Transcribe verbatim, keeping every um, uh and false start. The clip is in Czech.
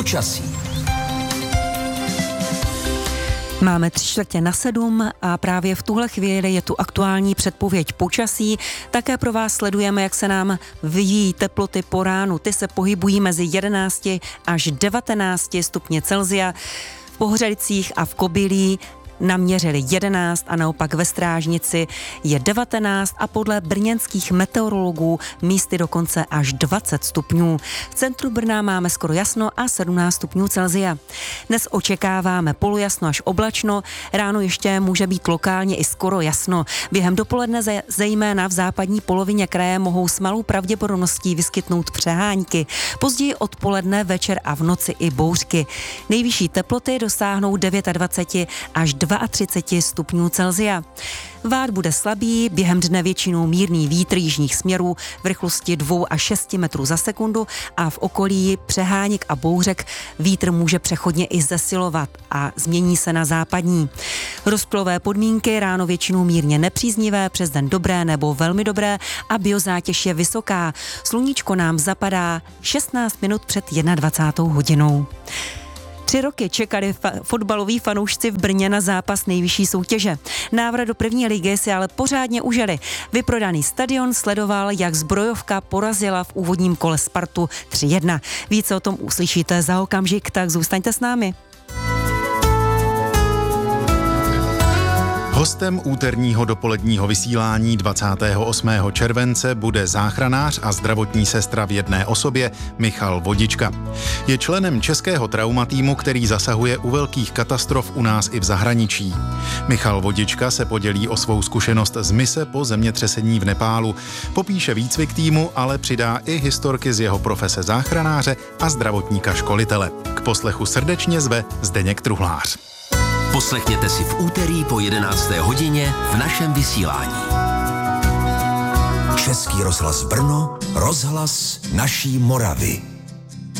Počasí. Máme tři čtvrtě na sedm a právě v tuhle chvíli je tu aktuální předpověď počasí. Také pro vás sledujeme, jak se nám vyvíjí teploty po ránu. Ty se pohybují mezi jedenácti až devatenácti stupně Celsia. V Pohořelicích a v Kobylí naměřili jedenáct a naopak ve Strážnici je devatenáct a podle brněnských meteorologů místy dokonce až dvacet stupňů. V centru Brna máme skoro jasno a sedmnáct stupňů Celsia. Dnes očekáváme polojasno až oblačno, ráno ještě může být lokálně i skoro jasno. Během dopoledne zejména v západní polovině kraje mohou s malou pravděpodobností vyskytnout přehánky. Později odpoledne, večer a v noci i bouřky. Nejvyšší teploty dosáhnou dvacet devět až třicet dva stupňů Celsia. Vát bude slabý, během dne většinou mírný vítr jižních směrů v rychlosti dvě až šest metrů za sekundu a v okolí přeháněk a bouřek vítr může přechodně i zesilovat a změní se na západní. Rozptylové podmínky ráno většinou mírně nepříznivé, přes den dobré nebo velmi dobré a biozátěž je vysoká. Sluníčko nám zapadá šestnáct minut před dvacátou jednou hodinou. Tři roky čekali fa- fotbaloví fanoušci v Brně na zápas nejvyšší soutěže. Návrat do první ligy si ale pořádně užili. Vyprodaný stadion sledoval, jak Zbrojovka porazila v úvodním kole Spartu tři jedna. Více o tom uslyšíte za okamžik, tak zůstaňte s námi. Hostem úterního dopoledního vysílání dvacátého osmého července bude záchranář a zdravotní sestra v jedné osobě Michal Vodička. Je členem českého traumatýmu, který zasahuje u velkých katastrof u nás i v zahraničí. Michal Vodička se podělí o svou zkušenost z mise po zemětřesení v Nepálu. Popíše výcvik týmu, ale přidá i historky z jeho profese záchranáře a zdravotníka školitele. K poslechu srdečně zve Zdeněk Truhlář. Poslechněte si v úterý po jedenácté hodině v našem vysílání. Český rozhlas Brno, rozhlas naší Moravy.